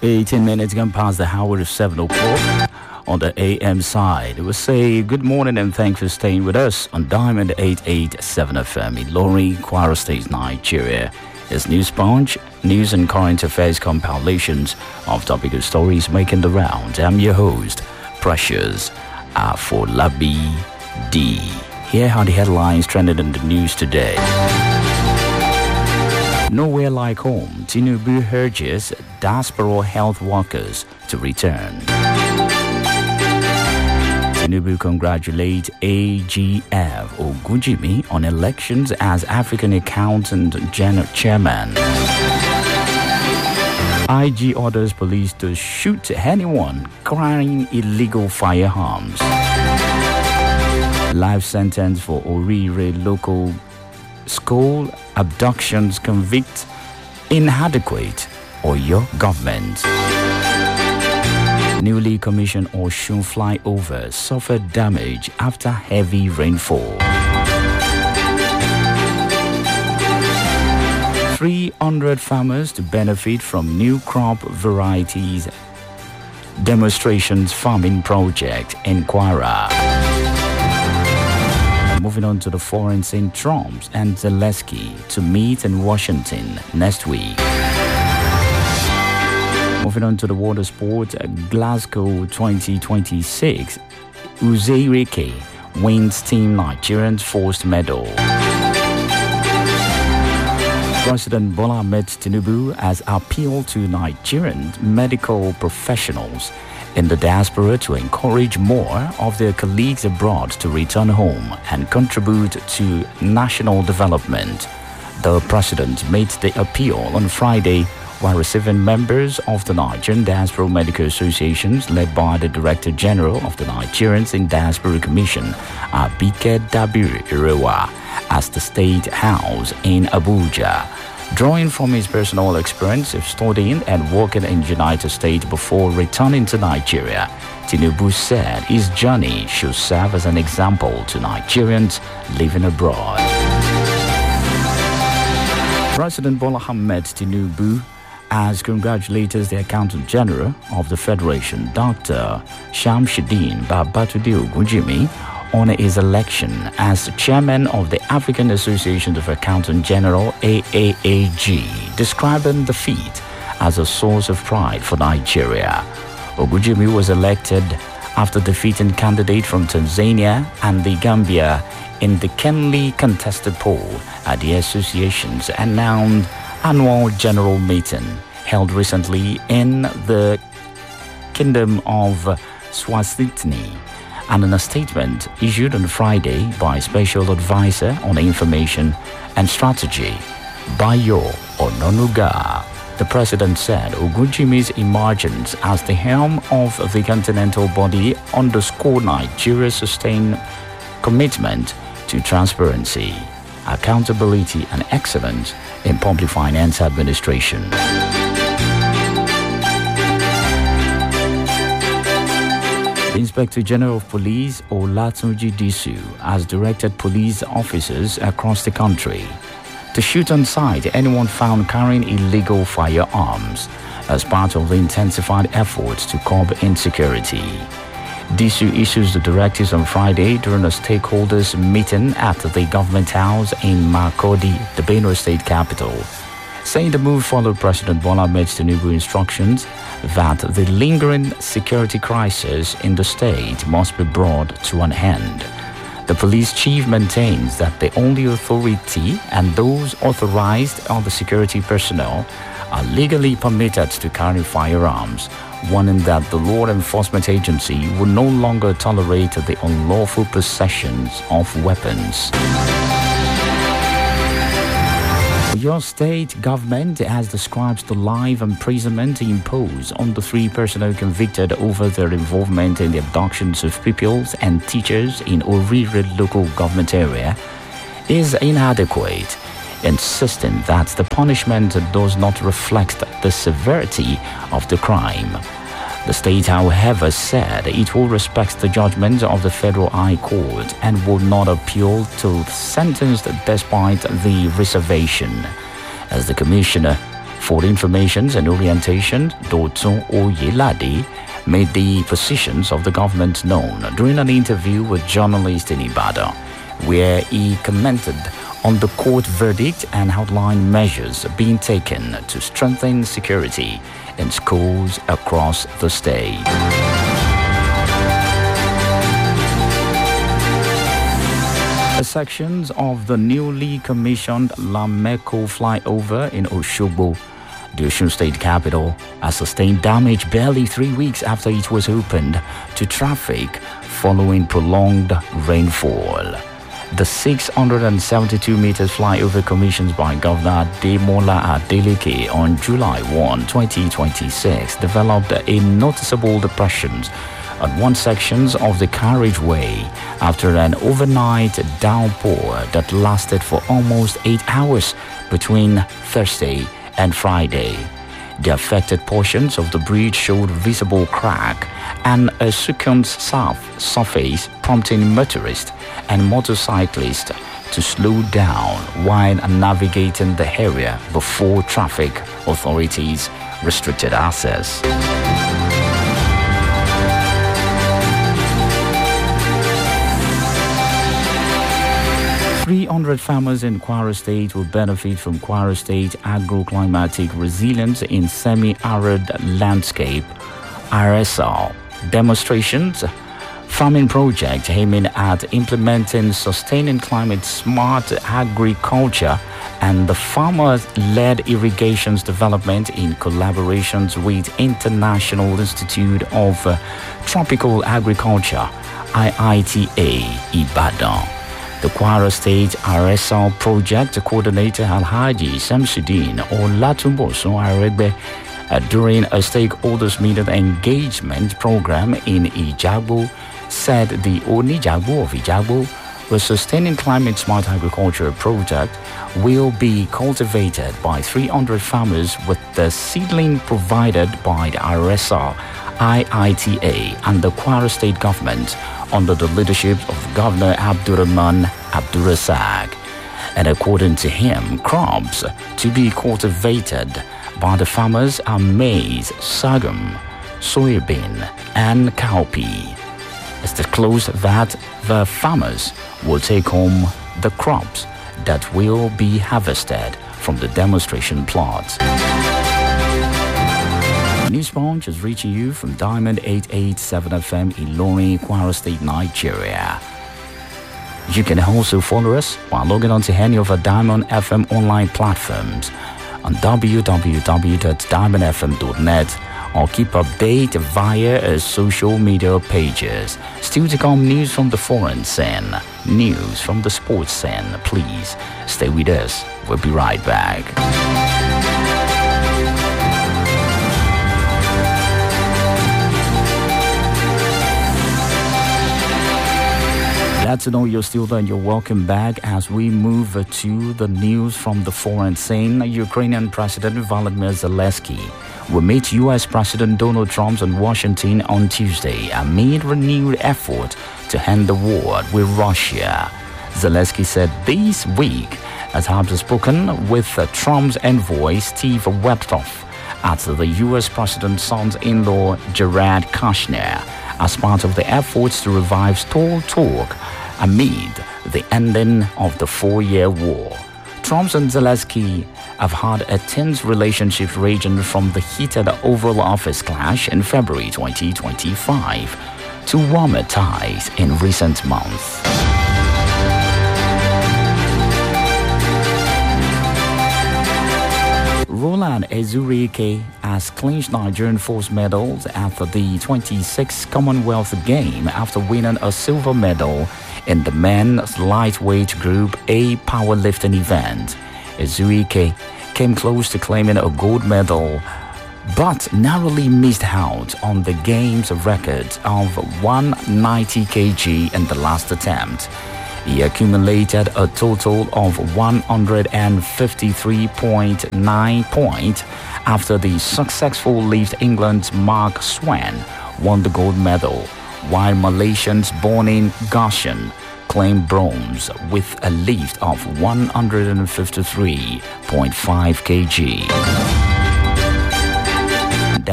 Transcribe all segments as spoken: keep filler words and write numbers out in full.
eighteen minutes gone past the hour of seven o'clock on the A M side. We say good morning and thanks for staying with us on Diamond eight eighty-seven F M in Lori, Kwara State, Nigeria. It's News Punch, news and current affairs compilations of topical stories making the rounds. I'm your host, Precious Afolabi D. Here are the headlines trending in the news today. Nowhere like home, Tinubu urges diaspora health workers to return. Tinubu congratulates A G F Ogunjimi on elections as African Accountant General Chairman. I G orders police to shoot anyone carrying illegal firearms. Life sentence for Orire local school abductions convict inadequate or your government. Newly commissioned Osun flyover suffered damage after heavy rainfall. three hundred farmers to benefit from new crop varieties demonstrations farming project in Kwara. Moving on to the foreign scene, Trump and Zelensky to meet in Washington next week. Moving on to the water sport, Glasgow twenty twenty-six, Uzerike wins Team Nigerian's first medal. President Bola Ahmed Tinubu has appealed to Nigerian medical professionals in the diaspora to encourage more of their colleagues abroad to return home and contribute to national development. The president made the appeal on Friday while receiving members of the Nigerian Diaspora Medical Associations led by the Director General of the Nigerians in Diaspora Commission, Abike Dabiru Irewa, at the State House in Abuja. Drawing from his personal experience of studying and working in the United States before returning to Nigeria, Tinubu said his journey should serve as an example to Nigerians living abroad. President Bola Ahmed Tinubu has congratulated the Accountant General of the Federation, Doctor Shamsuddin Babatunde Ogunjimi, on his election as chairman of the African Association of Accountant General, A A A G, describing the feat as a source of pride for Nigeria. Ogunjimi was elected after defeating candidates from Tanzania and the Gambia in the keenly contested poll at the association's announced annual general meeting held recently in the Kingdom of Swazini. And in a statement issued on Friday by Special Advisor on Information and Strategy, Bayo Ononuga, the president said Ogunjimi's emergence as the helm of the continental body underscored Nigeria's sustained commitment to transparency, accountability, and excellence in public finance administration. The Inspector General of Police, Olatunji Disu, has directed police officers across the country to shoot on sight anyone found carrying illegal firearms as part of the intensified efforts to curb insecurity. Disu issues the directives on Friday during a stakeholders meeting at the Government House in Makurdi, the Benue State capital, saying the move followed President Bola Ahmed Tinubu's instructions that the lingering security crisis in the state must be brought to an end. The police chief maintains that the only authority and those authorized are the security personnel are legally permitted to carry firearms, warning that the law enforcement agency will no longer tolerate the unlawful possessions of weapons. Your state government has described the life imprisonment imposed on the three personnel convicted over their involvement in the abductions of pupils and teachers in Orire local government area is inadequate, insisting that the punishment does not reflect the severity of the crime. The state, however, said it will respect the judgment of the Federal High Court and will not appeal to the sentence despite the reservation, as the commissioner For information and orientation, Dotun Oyelade made the positions of the government known during an interview with journalists in Ibadan, where he commented on the court verdict and outlined measures being taken to strengthen security in schools across the state. The sections of the newly commissioned Lameko flyover in Oshogbo, the Osun State capital, has sustained damage barely three weeks after it was opened to traffic following prolonged rainfall. The six hundred seventy-two meters flyover commissioned by Governor Ademola Adeleke on July first, twenty twenty-six developed a noticeable depression on one section of the carriageway after an overnight downpour that lasted for almost eight hours between Thursday and Friday. The affected portions of the bridge showed visible crack and a sunken surface, prompting motorists and motorcyclists to slow down while navigating the area before traffic authorities restricted access. three hundred farmers in Kwara State will benefit from Kwara State Agroclimatic Resilience in Semi-Arid Landscape R S L demonstrations farming project aiming at implementing sustaining climate-smart agriculture and the farmer-led irrigations development in collaborations with International Institute of Tropical Agriculture, I I T A, Ibadan. The Kwara State R S L project coordinator Alhaji Samsudeen Olatunbosun Aregbe uh, during a stakeholders meeting engagement program in Ijagbo said the Onijagbo of Ijagbo, a sustaining climate-smart agriculture project, will be cultivated by three hundred farmers with the seedling provided by the R S L, I I T A and the Kwara State government under the leadership of Governor Abdurrahman Abdurrazak. And according to him, crops to be cultivated by the farmers are maize, sorghum, soybean, and cowpea. It's disclosed that the farmers will take home the crops that will be harvested from the demonstration plots. News Punch is reaching you from Diamond eight eighty-seven F M Ilorin, Kwara State, Nigeria. You can also follow us while logging on to any of our Diamond F M online platforms on w w w dot diamond f m dot net or keep update via our social media pages. Still to come, news from the foreign scene, news from the sports scene. Please stay with us. We'll be right back. Glad to know you're still there and you're welcome back as we move to the news from the foreign scene. Ukrainian President Volodymyr Zelensky will meet U S President Donald Trump in Washington on Tuesday amid renewed effort to end the war with Russia. Zelensky said this week as having spoken with Trump's envoy Steve Witkoff at the U S President's son-in-law Jared Kushner as part of the efforts to revive stalled talk amid the ending of the four-year war. Trump and Zelensky have had a tense relationship ranging from the heated Oval Office clash in February twenty twenty-five to warmer ties in recent months. Roland Ezurike has clinched Nigerian force medals at the twenty-sixth Commonwealth Game after winning a silver medal in the men's lightweight Group A powerlifting event. Ezurike came close to claiming a gold medal, but narrowly missed out on the game's record of one hundred ninety kilograms in the last attempt. He accumulated a total of one hundred fifty-three point nine points after the successful lift. England's Mark Swan won the gold medal, while Malaysian's Bonin Goshen claimed bronze with a lift of one hundred fifty-three point five kilograms.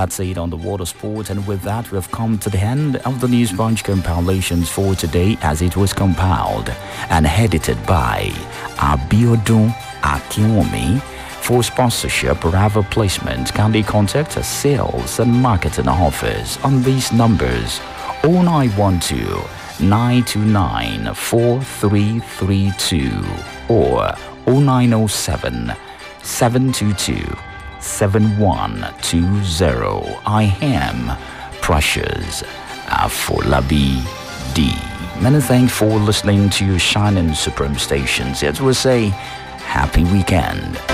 That's it on the Water Sport. And with that, we've come to the end of the News Bunch compilations for today, as it was compiled and edited by Abiodun Akinwumi. For sponsorship or advertisement, kindly contact our sales and marketing office on these numbers: oh nine one two, nine two nine, four three three two or oh nine oh seven, seven two two, seven one two zero. I am Precious Afolabi D. Many thanks for listening to your shining supreme stations. It will say, happy weekend.